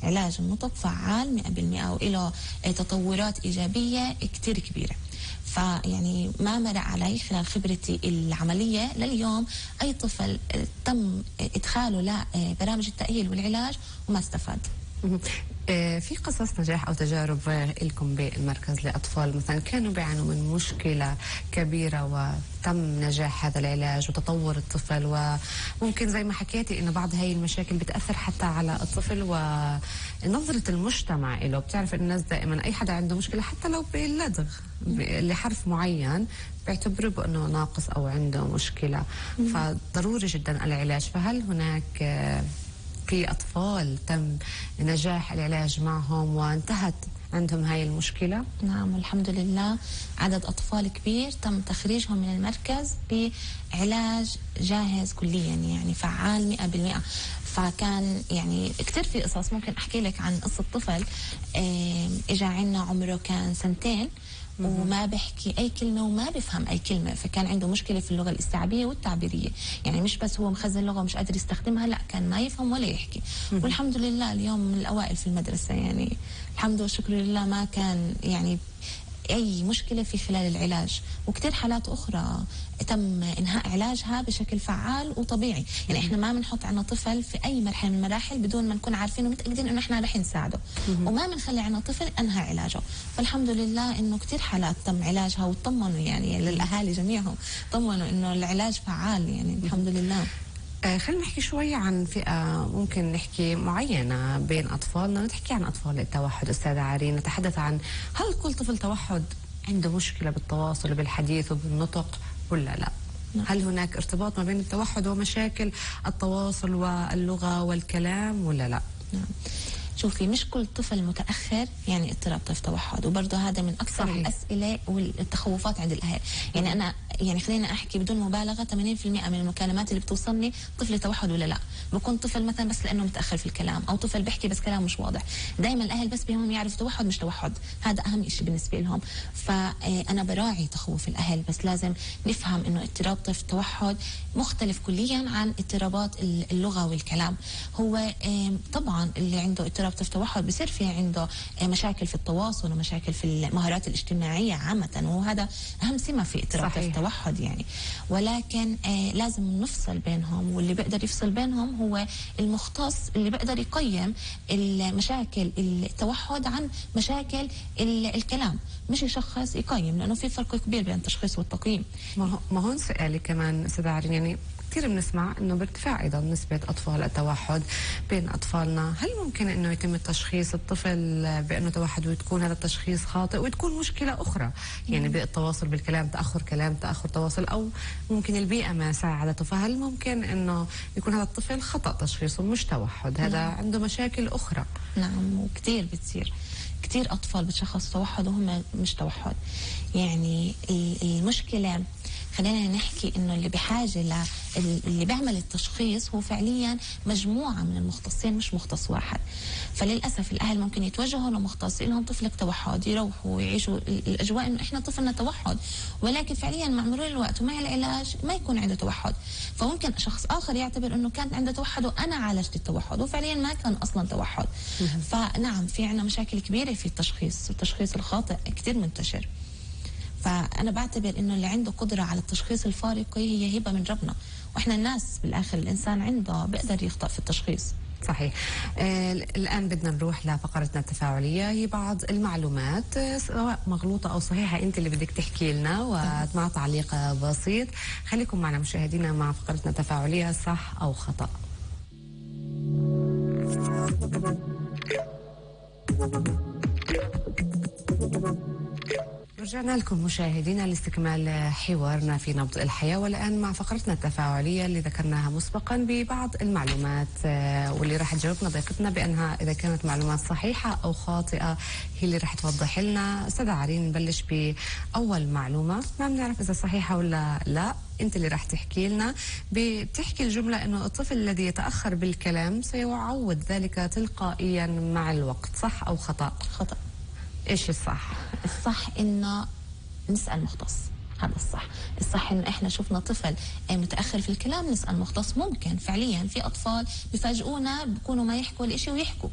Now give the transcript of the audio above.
علاج النطق فعال 100% وله تطورات إيجابية كتير كبيرة. فيعني ما مرق علي خلال خبرتي العملية لليوم أي طفل تم إدخاله لبرامج التأهيل والعلاج وما استفاد. في قصص نجاح أو تجارب لكم بالمركز لأطفال مثلا كانوا بيعانوا من مشكلة كبيرة وتم نجاح هذا العلاج وتطور الطفل، وممكن زي ما حكيتي إنه بعض هاي المشاكل بتأثر حتى على الطفل ونظرة المجتمع له. بتعرف الناس دائما أي حدا عنده مشكلة حتى لو باللدغ لحرف معين بيعتبروا بأنه ناقص أو عنده مشكلة، فضروري جدا العلاج. فهل هناك في أطفال تم نجاح العلاج معهم وانتهت عندهم هاي المشكلة؟ نعم والحمد لله، عدد أطفال كبير تم تخريجهم من المركز بعلاج جاهز كليا، يعني فعال 100%. فكان يعني كتير في قصص. ممكن أحكي لك عن قصة طفل إجا عنا عمره كان 2 وما بيحكي أي كلمة وما بيفهم أي كلمة، فكان عنده مشكلة في اللغة الاستيعابية والتعبيرية. يعني مش بس هو مخزن لغة ومش قادر يستخدمها، لا كان ما يفهم ولا يحكي. والحمد لله اليوم من الأوائل في المدرسة، يعني الحمد والشكر لله ما كان يعني أي مشكلة في خلال العلاج. وكتير حالات أخرى تم إنهاء علاجها بشكل فعال وطبيعي. يعني إحنا ما بنحط عنا طفل في أي مرحلة من المراحل بدون ما نكون عارفين ومتأكدين إنه إحنا رح نساعده، وما بنخلي عنا طفل أنهى علاجه. فالحمد لله إنه كتير حالات تم علاجها وطمنوا يعني للأهالي جميعهم، طمنوا إنه العلاج فعال يعني الحمد لله. خلينا نحكي شوي عن فئة ممكن نحكي معينة بين أطفالنا، نحكي عن أطفال التوحد. أستاذة عرين، نتحدث عن هل كل طفل توحد عنده مشكلة بالتواصل وبالحديث وبالنطق ولا لا؟ هل هناك ارتباط ما بين التوحد ومشاكل التواصل واللغة والكلام ولا لا؟ نعم. شوفي، مش كل طفل متأخر يعني اضطراب طيف توحد، وبرضه هذا من أكثر صحيح. الأسئلة والتخوفات عند الأهل. يعني أنا يعني خلينا أحكي بدون مبالغة 80% من المكالمات اللي بتوصلني طفل توحد ولا لا، بكون طفل مثلا بس لأنه متأخر في الكلام، أو طفل بيحكي بس كلام مش واضح. دائما الأهل بس بيهم يعرفوا توحد مش توحد، هذا أهم شيء بالنسبة لهم. فأنا براعي تخوف الأهل، بس لازم نفهم إنه اضطراب طيف توحد مختلف كليا عن اضطرابات اللغة والكلام. هو طبعا اللي عنده اضطراب طيف توحد بصير في عنده مشاكل في التواصل ومشاكل في المهارات الاجتماعية عامة، وهذا أهم سمة في اضطراب طيف توحد يعني. ولكن لازم نفصل بينهم، واللي بيقدر يفصل بينهم هو المختص اللي بيقدر يقيم المشاكل التوحد عن مشاكل الكلام، مش يشخص يقيم، لأنه في فرق كبير بين التشخيص والتقييم. ما هون سؤالي كمان أستاذة عرين، يعني كثير بنسمع انه بارتفاع ايضا نسبه اطفال التوحد بين اطفالنا. هل ممكن انه يتم تشخيص الطفل بانه توحد وتكون هذا التشخيص خاطئ وتكون مشكله اخرى، يعني بالتواصل بالكلام، تاخر كلام، تاخر تواصل، او ممكن البيئه ما ساعدته؟ فهل ممكن انه يكون هذا الطفل خطا تشخيصه مش توحد، هذا عنده مشاكل اخرى؟ نعم، وكثير بتصير كثير اطفال بتشخص توحد وهم مش توحد. يعني المشكله خلينا نحكي انه اللي بحاجه اللي بيعمل التشخيص هو فعليا مجموعه من المختصين مش مختص واحد. فللاسف الاهل ممكن يتوجهوا لمختص لهم طفلك توحد، يروحوا ويعيشوا الاجواء انه احنا طفلنا توحد، ولكن فعليا مع مرور الوقت ومع العلاج ما يكون عنده توحد. فممكن شخص اخر يعتبر انه كان عنده توحد وانا عالجت التوحد، وفعليا ما كان اصلا توحد. فنعم في عندنا مشاكل كبيره في التشخيص الخاطئ كثير منتشر. فأنا بعتبر إنه اللي عنده قدرة على التشخيص الفارقي هي هبة من ربنا، وإحنا الناس بالآخر الإنسان عنده بيقدر يخطئ في التشخيص. صحيح. الآن بدنا نروح لفقرتنا التفاعلية، هي بعض المعلومات سواء مغلوطة أو صحيحة أنت اللي بدك تحكي لنا ومع تعليق بسيط. خليكم معنا مشاهدينا مع فقرتنا التفاعلية صح أو خطأ. رجعنا لكم مشاهدينا لاستكمال حوارنا في نبض الحياة، والآن مع فقرتنا التفاعلية اللي ذكرناها مسبقا ببعض المعلومات، واللي راح تجاوبنا ضيفتنا بأنها إذا كانت معلومات صحيحة أو خاطئة هي اللي راح توضح لنا. أستاذة عرين، نبلش بأول معلومة، ما بنعرف إذا صحيحة ولا لا، أنت اللي راح تحكي لنا. بتحكي الجملة إنه الطفل الذي يتأخر بالكلام سيعود ذلك تلقائيا مع الوقت، صح أو خطأ؟ خطأ. ايش الصح؟ الصح انه نسأل مختص، هذا الصح انه احنا شفنا طفل متاخر في الكلام نسال مختص. ممكن فعليا في اطفال بفاجئونا بيكونوا ما يحكوا الاشي ويحكوا،